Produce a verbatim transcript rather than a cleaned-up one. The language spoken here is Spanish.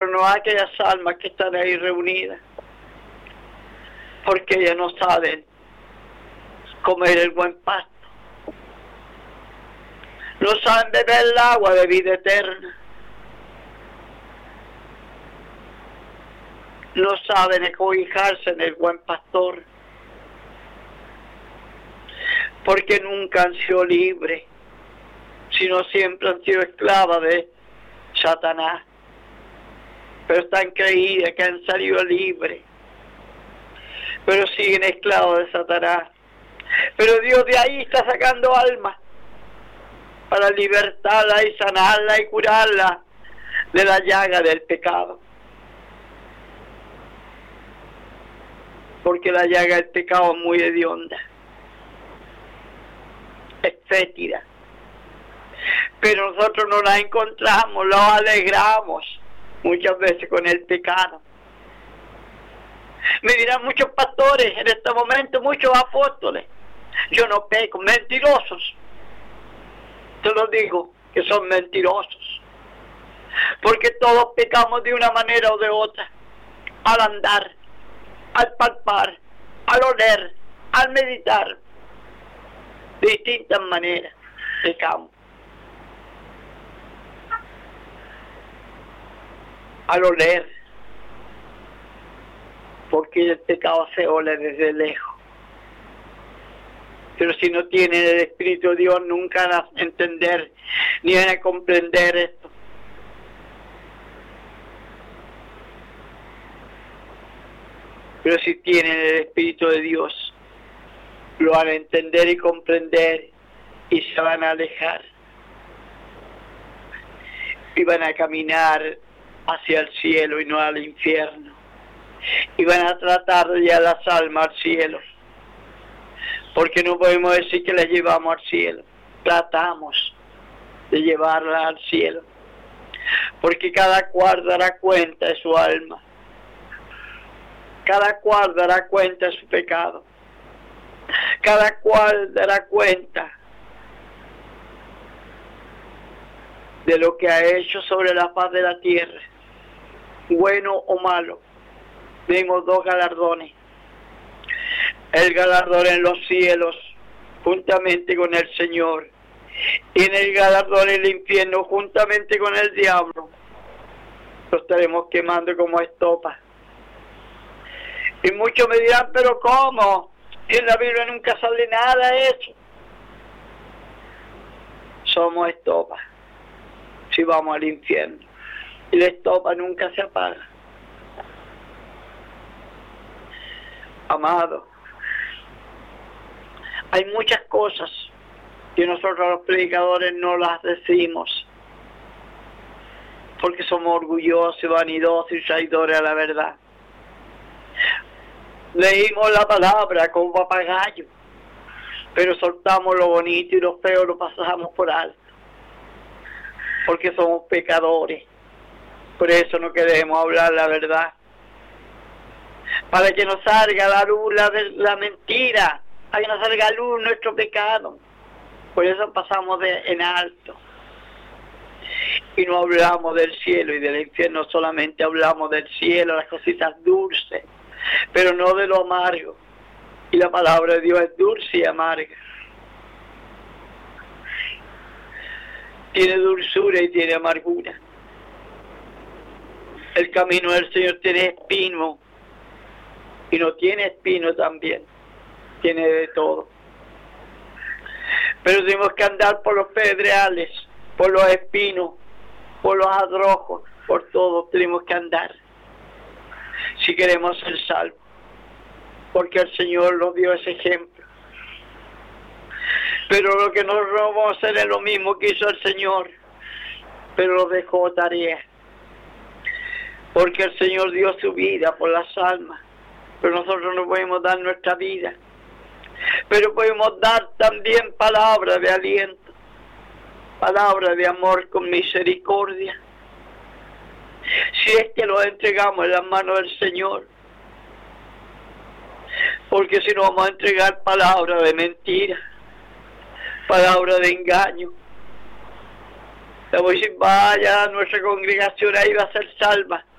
no a aquellas almas que están ahí reunidas, porque ellas no saben comer el buen pasto, no saben beber el agua de vida eterna, no saben acobijarse en el buen pastor, porque nunca han sido libres, sino siempre han sido esclavas de Satanás, pero están creídas que han salido libres, pero siguen esclavos de Satanás. Pero Dios de ahí está sacando almas para libertarla y sanarla y curarla de la llaga del pecado, porque la llaga del pecado es muy hedionda, es fétida, pero nosotros no la encontramos, la alegramos muchas veces con el pecado. Me dirán muchos pastores en este momento, muchos apóstoles: yo no peco, mentirosos. Te lo digo, que son mentirosos, porque todos pecamos de una manera o de otra, al andar, al palpar, al oler, al meditar, de distintas maneras pecamos. Al oler, porque el pecado se ole desde lejos. Pero si no tienen el Espíritu de Dios, nunca van a entender ni van a comprender esto. Pero si tienen el Espíritu de Dios, lo van a entender y comprender, y se van a alejar y van a caminar hacia el cielo y no al infierno, y van a tratar de llevar las almas al cielo, porque no podemos decir que las llevamos al cielo, tratamos de llevarlas al cielo, porque cada cual dará cuenta de su alma, cada cual dará cuenta de su pecado, cada cual dará cuenta de lo que ha hecho sobre la faz de la tierra, bueno o malo. Tenemos dos galardones: el galardón en los cielos juntamente con el Señor, y en el galardón en el infierno juntamente con el diablo. Lo estaremos quemando como estopa. Y muchos me dirán: pero ¿cómo? En la Biblia nunca sale nada de eso. Somos estopas si vamos al infierno, y la estopa nunca se apaga. Amado, hay muchas cosas que nosotros los predicadores no las decimos, porque somos orgullosos, vanidosos y traidores a la verdad. Leímos la palabra como papagayo, pero soltamos lo bonito y lo feo lo pasamos por alto, porque somos pecadores. Por eso no queremos hablar la verdad, para que nos salga la luz la, la mentira, para que nos salga a luz nuestro pecado. Por eso pasamos de, en alto, y no hablamos del cielo y del infierno, solamente hablamos del cielo, las cositas dulces, pero no de lo amargo. Y la palabra de Dios es dulce y amarga, tiene dulzura y tiene amargura. El camino del Señor tiene espino, y no tiene espino también, tiene de todo. Pero tenemos que andar por los pedregales, por los espinos, por los adrojos, por todo tenemos que andar, si queremos ser salvos, porque el Señor nos dio ese ejemplo. Pero lo que no vamos a hacer es lo mismo que hizo el Señor, pero lo dejó tarea, porque el Señor dio su vida por las almas, pero nosotros no podemos dar nuestra vida, pero podemos dar también palabras de aliento, palabras de amor con misericordia, si es que lo entregamos en las manos del Señor. Porque si no, vamos a entregar palabras de mentira, palabras de engaño. Le voy a decir: vaya a nuestra congregación, ahí va a ser salva.